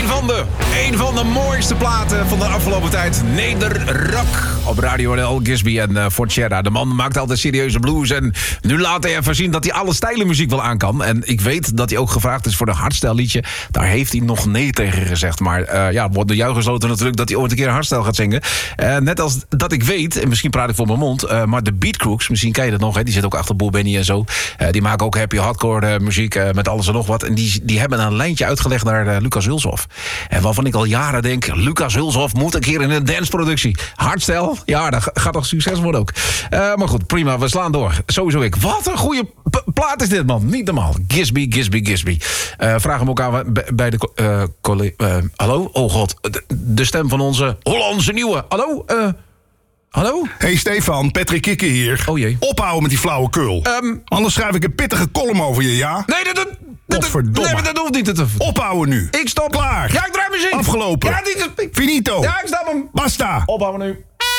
Een van de mooiste platen van de afgelopen tijd. Nederrock op Radio NL. Gisby en Forchera. De man maakt altijd serieuze blues. En nu laat hij even zien dat hij alle stijlen muziek wel aan kan. En ik weet dat hij ook gevraagd is voor de hardstyle liedje. Daar heeft hij nog nee tegen gezegd. Maar wordt door jou gesloten natuurlijk dat hij ooit een keer hardstyle gaat zingen. Net als dat ik weet, en misschien praat ik voor mijn mond, maar de Beat Crooks, misschien ken je dat nog, hè? Die zit ook achter Boel Benny en zo. Die maken ook happy hardcore muziek met alles en nog wat. En die hebben een lijntje uitgelegd naar Lucas Hulshoff. En waarvan ik al jaren denk, Lucas Hulshoff moet een keer in een danceproductie. Hardstyle, ja, dat gaat toch succes worden ook. Maar goed, prima, we slaan door. Sowieso ik. Wat een goede plaat is dit, man. Niet normaal. Gisby. Vraag hem ook aan bij de hallo? Oh god, de stem van onze Hollandse nieuwe. Hallo? Hey Stefan, Patrick Kikker hier. Oh jee. Ophouden met die flauwekul. Anders schrijf ik een pittige column over je, ja? Nee, dat hoeft niet. Ophouden nu. Ik stop. Klaar. Ja, ik draai muziek. Afgelopen. Ja, Finito. Ja, ik stop hem. Basta. Ophouden nu.